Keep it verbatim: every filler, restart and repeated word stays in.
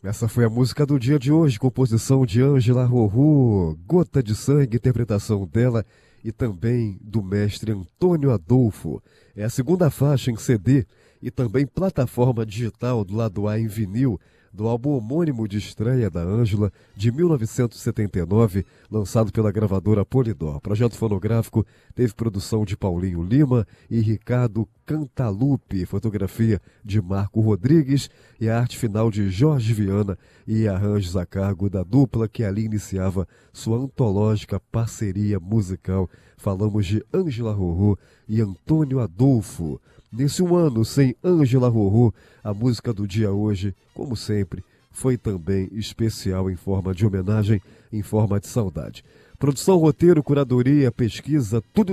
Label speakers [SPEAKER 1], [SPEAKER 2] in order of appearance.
[SPEAKER 1] Essa foi a música do dia de hoje, composição de Ângela Rorô, Gota de Sangue, interpretação dela e também do mestre Antônio Adolfo. É a segunda faixa em C D e também plataforma digital do lado A em vinil do álbum homônimo de estreia da Ângela, de mil novecentos e setenta e nove, lançado pela gravadora Polydor. O projeto fonográfico teve produção de Paulinho Lima e Ricardo Cantalupe, fotografia de Marco Rodrigues e a arte final de Jorge Viana e arranjos a cargo da dupla que ali iniciava sua antológica parceria musical. Falamos de Ângela Rorô e Antônio Adolfo. Nesse um ano sem Ângela Rorô, a música do dia hoje, como sempre, foi também especial em forma de homenagem, em forma de saudade. Produção, roteiro, curadoria, pesquisa, tudo